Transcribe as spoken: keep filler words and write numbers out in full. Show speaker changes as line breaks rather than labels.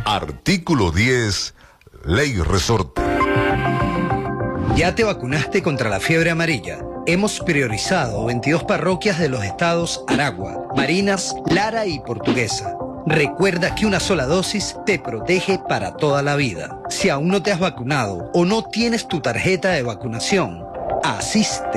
Artículo diez. Ley Resorte.
¿Ya te vacunaste contra la fiebre amarilla? Hemos priorizado veintidós parroquias de los estados Aragua, Barinas, Lara y Portuguesa. Recuerda que una sola dosis te protege para toda la vida. Si aún no te has vacunado o no tienes tu tarjeta de vacunación, asiste